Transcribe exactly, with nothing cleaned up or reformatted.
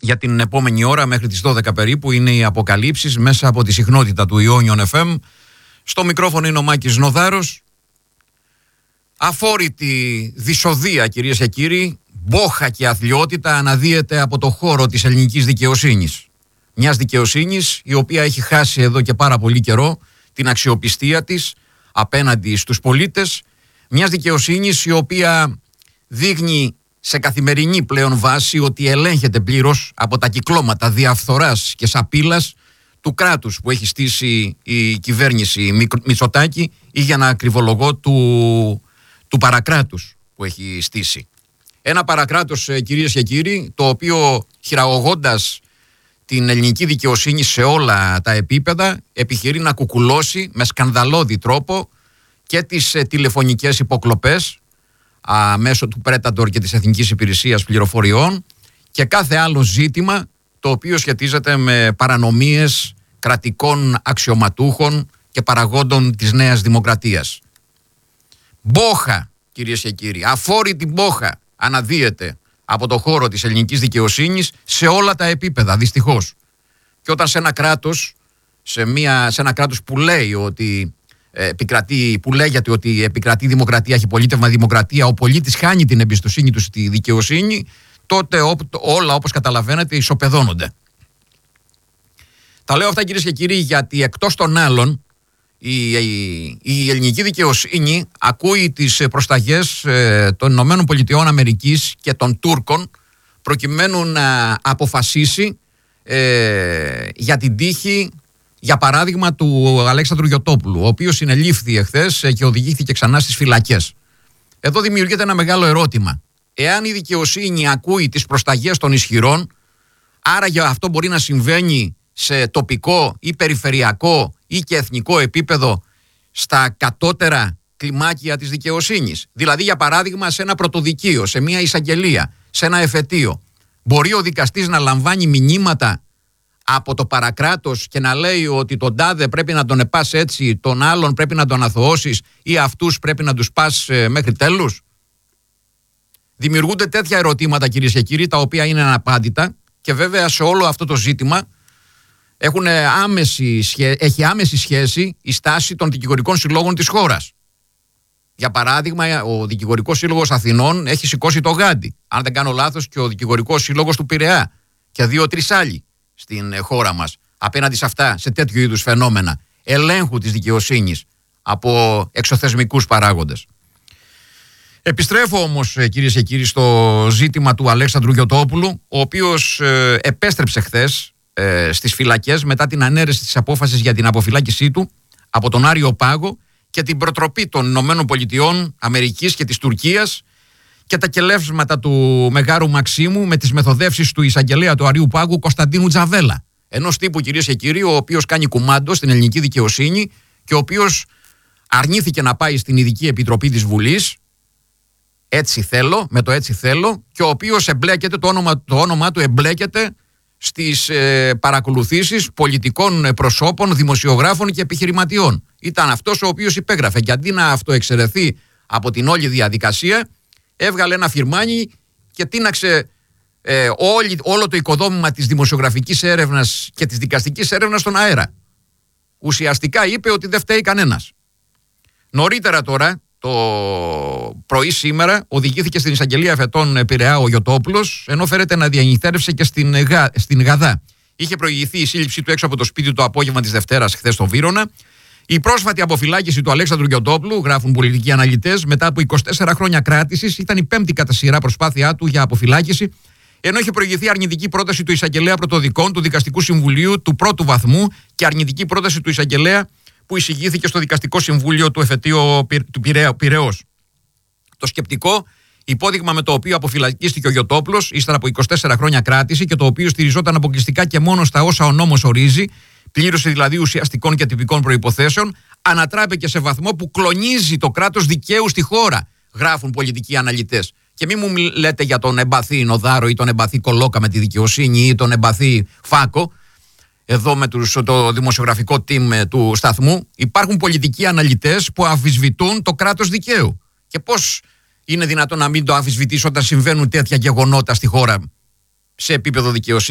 για την επόμενη ώρα μέχρι τις δώδεκα περίπου είναι οι αποκαλύψεις μέσα από τη συχνότητα του Ιόνιον εφ εμ. Στο μικρόφωνο είναι ο Μάκης Νοδάρος. Αφόρητη δυσοδεία, κυρίες και κύριοι, μπόχα και αθλιότητα αναδύεται από το χώρο της ελληνικής δικαιοσύνης. Μιας δικαιοσύνης η οποία έχει χάσει εδώ και πάρα πολύ καιρό την αξιοπιστία της απέναντι στους πολίτες. Μιας δικαιοσύνης η οποία δείχνει σε καθημερινή πλέον βάση ότι ελέγχεται πλήρως από τα κυκλώματα διαφθοράς και σαπίλας του κράτους που έχει στήσει η κυβέρνηση Μητσοτάκη ή, για να ακριβολογώ, του, του παρακράτους που έχει στήσει. Ένα παρακράτος, κυρίες και κύριοι, το οποίο χειραγωγώντας την ελληνική δικαιοσύνη σε όλα τα επίπεδα επιχειρεί να κουκουλώσει με σκανδαλώδη τρόπο και τις ε, τηλεφωνικές υποκλοπές α, μέσω του Πρέταντορ και της Εθνικής Υπηρεσίας Πληροφοριών και κάθε άλλο ζήτημα το οποίο σχετίζεται με παρανομίες κρατικών αξιωματούχων και παραγόντων της Νέας Δημοκρατίας. Μπόχα, κυρίες και κύριοι, αφόρητη μπόχα αναδύεται από το χώρο της ελληνικής δικαιοσύνης σε όλα τα επίπεδα, δυστυχώς. Και όταν σε ένα κράτος, σε, μια, σε ένα κράτος που λέει ότι ε, επικρατεί, που λέγεται ότι επικρατεί δημοκρατία, έχει πολίτευμα δημοκρατία, ο πολίτης χάνει την εμπιστοσύνη του στη δικαιοσύνη, τότε ό, όλα, όπως καταλαβαίνετε, ισοπεδώνονται. Τα λέω αυτά, κυρίες και κύριοι, γιατί εκτός των άλλων η, η, η ελληνική δικαιοσύνη ακούει τις προσταγές ε, των Ηνωμένων Πολιτειών Αμερικής και των Τούρκων προκειμένου να αποφασίσει ε, για την τύχη, για παράδειγμα, του Αλέξανδρου Γιωτόπουλου, ο οποίος συνελήφθη εχθές και οδηγήθηκε ξανά στις φυλακές. Εδώ δημιουργείται ένα μεγάλο ερώτημα. Εάν η δικαιοσύνη ακούει τις προσταγές των ισχυρών, άρα για αυτό μπορεί να συμβαίνει σε τοπικό ή περιφερειακό ή και εθνικό επίπεδο στα κατώτερα κλιμάκια της δικαιοσύνης. Δηλαδή, για παράδειγμα, σε ένα πρωτοδικείο, σε μια εισαγγελία, σε ένα εφετείο. Μπορεί ο δικαστής να λαμβάνει μηνύματα από το παρακράτος και να λέει ότι τον τάδε πρέπει να τον επάς έτσι, τον άλλον πρέπει να τον αθωώσεις ή αυτούς πρέπει να τους πας ε, μέχρι τέλους. Δημιουργούνται τέτοια ερωτήματα, κυρίες και κύριοι, τα οποία είναι αναπάντητα και βέβαια σε όλο αυτό το ζήτημα έχουν άμεση, έχει άμεση σχέση η στάση των δικηγορικών συλλόγων της χώρας. Για παράδειγμα, ο Δικηγορικός Σύλλογος Αθηνών έχει σηκώσει το γάντι, αν δεν κάνω λάθος, και ο Δικηγορικός Σύλλογος του Πειραιά και δύο-τρεις άλλοι στην χώρα μας απέναντι σε αυτά, σε τέτοιου είδους φαινόμενα ελέγχου της δικαιοσύνης από εξωθεσμικούς παράγοντες. Επιστρέφω όμως, κυρίες και κύριοι, στο ζήτημα του Αλέξανδρου Γιωτόπουλου, ο οποίος ε, επέστρεψε χθες ε, στις φυλακές μετά την ανέρεση της απόφασης για την αποφυλάκησή του από τον Άριο Πάγο και την προτροπή των Ηνωμένων Πολιτειών Αμερικής και της Τουρκίας και τα κελεύσματα του Μεγάρου Μαξίμου με τις μεθοδεύσεις του εισαγγελέα του Αρίου Πάγου Κωνσταντίνου Τζαβέλα. Ενός τύπου, κυρίες και κύριοι, ο οποίος κάνει κουμάντο στην ελληνική δικαιοσύνη και ο οποίος αρνήθηκε να πάει στην Ειδική Επιτροπή της Βουλής. Έτσι θέλω, με το έτσι θέλω, και ο οποίος εμπλέκεται, το όνομα, το όνομά του εμπλέκεται στις ε, παρακολουθήσεις πολιτικών προσώπων, δημοσιογράφων και επιχειρηματιών. Ήταν αυτός ο οποίος υπέγραφε και αντί να αυτοεξαιρεθεί από την όλη διαδικασία, έβγαλε ένα φιρμάνι και τίναξε ε, όλη, όλο το οικοδόμημα της δημοσιογραφικής έρευνας και της δικαστικής έρευνας στον αέρα. Ουσιαστικά είπε ότι δεν φταίει κανένας. Νωρίτερα τώρα, το πρωί σήμερα, οδηγήθηκε στην εισαγγελία εφετών Πειραιά ο Γιωτόπουλος, ενώ φέρεται να διανυθέρευσε και στην, Γα, στην Γαδά. Είχε προηγηθεί η σύλληψή του έξω από το σπίτι του το απόγευμα της Δευτέρας, χθες στο Βύρωνα. Η πρόσφατη αποφυλάκηση του Αλέξανδρου Γιωτόπουλου, γράφουν πολιτικοί αναλυτές, μετά από είκοσι τέσσερα χρόνια κράτησης, ήταν η πέμπτη κατά σειρά προσπάθειά του για αποφυλάκηση, ενώ είχε προηγηθεί αρνητική πρόταση του εισαγγελέα πρωτοδικών του Δικαστικού Συμβουλίου του πρώτου βαθμού και αρνητική πρόταση του εισαγγελέα που εισηγήθηκε στο Δικαστικό Συμβούλιο του Εφετείου του Πειραιώς. Το σκεπτικό, υπόδειγμα με το οποίο αποφυλακίστηκε ο Γιωτόπουλος ύστερα από είκοσι τέσσερα χρόνια κράτηση και το οποίο στηριζόταν αποκλειστικά και μόνο στα όσα ο νόμος ορίζει, πλήρωση δηλαδή ουσιαστικών και τυπικών προϋποθέσεων, ανατράπηκε σε βαθμό που κλονίζει το κράτος δικαίου στη χώρα, γράφουν πολιτικοί αναλυτές. Και μην μου λέτε για τον εμπαθή Νοδάρο ή τον εμπαθή Κολόκα με τη δικαιοσύνη ή τον εμπαθή Φάκο. Εδώ με τους, το δημοσιογραφικό team του σταθμού υπάρχουν πολιτικοί αναλυτές που αμφισβητούν το κράτος δικαίου. Και πώς είναι δυνατόν να μην το αμφισβητήσω όταν συμβαίνουν τέτοια γεγονότα στη χώρα σε επίπεδο δικαιοσύνης?